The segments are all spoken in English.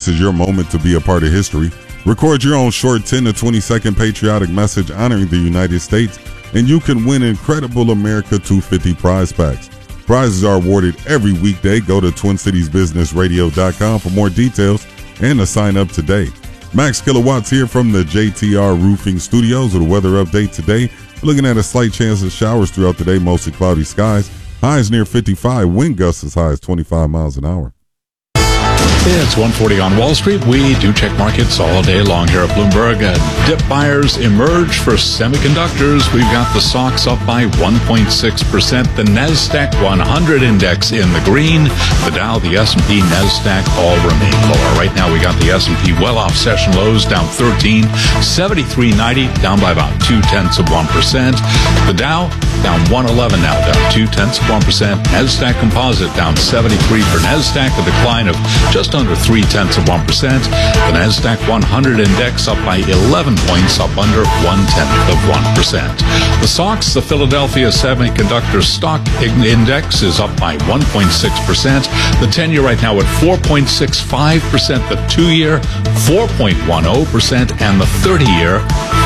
is your moment to be a part of history. Record your own short 10 to 20 second patriotic message honoring the United States, and you can win incredible America 250 prize packs. Prizes are awarded every weekday. Go to TwinCitiesBusinessRadio.com for more details and to sign up today. Max Kilowatts here from the JTR Roofing Studios with a weather update today. We're looking at a slight chance of showers throughout the day, mostly cloudy skies. Highs near 55, wind gusts as high as 25 miles an hour. It's 1:40 on Wall Street. We do check markets all day long here at Bloomberg. Dip buyers emerge for semiconductors. We've got the SOX up by 1.6%. The NASDAQ 100 index in the green. The Dow, the S&P, NASDAQ all remain lower. Right now we got the S&P well off session lows, down 13, 73.90, down by about 0.2%. The Dow down 111 now, down 0.2%. NASDAQ Composite down 73 for NASDAQ, a decline of just under 0.3%. The NASDAQ 100 index up by 11 points, up under 0.1%. The SOX, the Philadelphia Semiconductor Stock Index, is up by 1.6%. The 10-year right now at 4.65%. The 2-year 4.10%, and the 30-year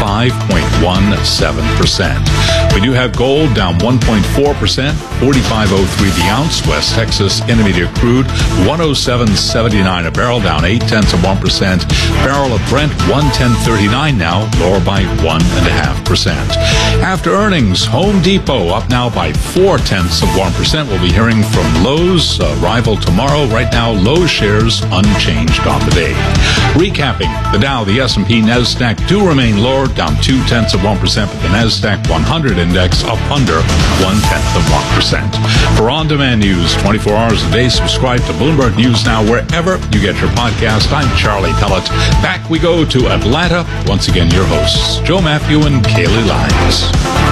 5.17%. We do have gold down 1.4%, 45.03 the ounce. West Texas Intermediate crude 107.79 a barrel, down 0.8%. Barrel of Brent 110.39 now, lower by 1.5%. After earnings, Home Depot up now by 0.4%. We'll be hearing from Lowe's rival tomorrow. Right now, Lowe's shares unchanged on the day. Recapping, the Dow, the S&P, NASDAQ do remain lower, down 0.2%, but the NASDAQ 100 index up under 0.1%. For on-demand news 24 hours a day, subscribe to Bloomberg News Now wherever you get your podcast. I'm Charlie Pellet. Back we go to Atlanta. Once again, your hosts, Joe Matthew and Kaylee Lyons.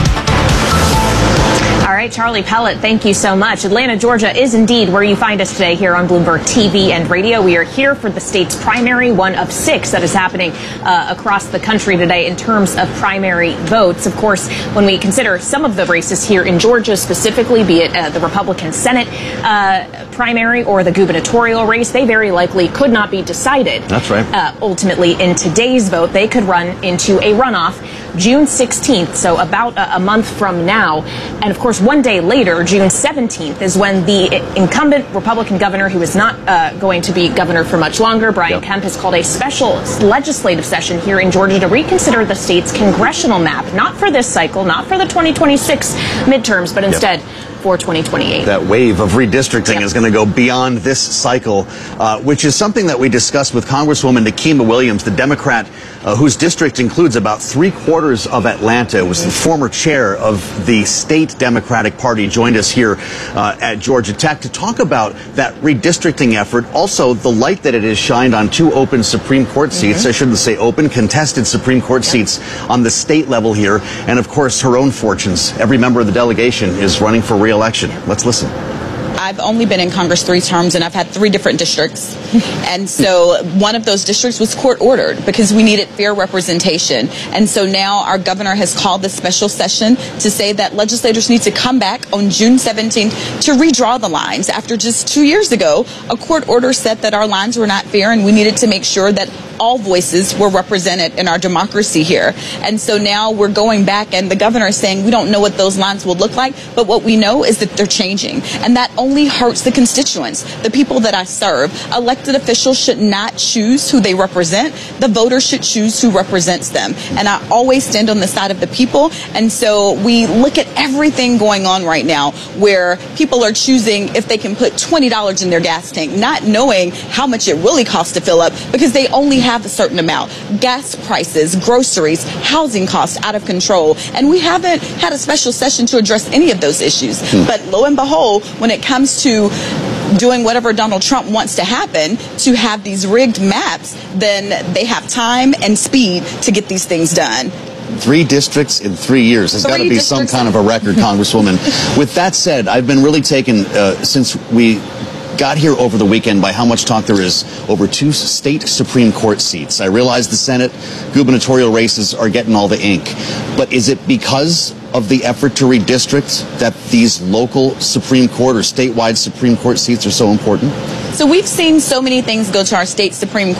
All right, Charlie Pellet, thank you so much. Atlanta, Georgia is indeed where you find us today here on Bloomberg TV and radio. We are here for the state's primary, one of 6 that is happening across the country today in terms of primary votes. Of course, when we consider some of the races here in Georgia specifically, be it the Republican Senate primary or the gubernatorial race, they very likely could not be decided. That's right. Ultimately, in today's vote, they could run into a runoff June 16th, so about a month from now. And of course, one day later, June 17th, is when the incumbent Republican governor, who is not going to be governor for much longer, Brian Kemp, has called a special legislative session here in Georgia to reconsider the state's congressional map, not for this cycle, not for the 2026 midterms, but instead for 2028. That wave of redistricting is going to go beyond this cycle, which is something that we discussed with Congresswoman Nikema Williams, the Democrat whose district includes about 3/4 of Atlanta. It was the former chair of the state Democratic Party, joined us here at Georgia Tech to talk about that redistricting effort. Also, the light that it has shined on 2 open Supreme Court seats. I shouldn't say open, contested Supreme Court seats on the state level here. And of course, her own fortunes. Every member of the delegation is running for re-election. Let's listen. I've only been in Congress 3 terms, and I've had 3 different districts. And so one of those districts was court ordered because we needed fair representation. And so now our governor has called this special session to say that legislators need to come back on June 17th to redraw the lines. After just 2 years ago, a court order said that our lines were not fair, and we needed to make sure that all voices were represented in our democracy here. And so now we're going back, and the governor is saying we don't know what those lines will look like, but what we know is that they're changing. And that only hurts the constituents, the people that I serve. Elected officials should not choose who they represent. The voters should choose who represents them. And I always stand on the side of the people. And so we look at everything going on right now where people are choosing if they can put $20 in their gas tank, not knowing how much it really costs to fill up because they only have a certain amount. Gas prices, groceries, housing costs out of control. And we haven't had a special session to address any of those issues. But lo and behold, when it comes to doing whatever Donald Trump wants to happen, to have these rigged maps, then they have time and speed to get these things done. 3 districts in 3 years. There's got to be some kind of a record, Congresswoman. With that said, I've been really taken since we got here over the weekend by how much talk there is over 2 state Supreme Court seats. I realize the Senate gubernatorial races are getting all the ink, but is it because of the effort to redistrict that these local Supreme Court or statewide Supreme Court seats are so important? So we've seen so many things go to our state Supreme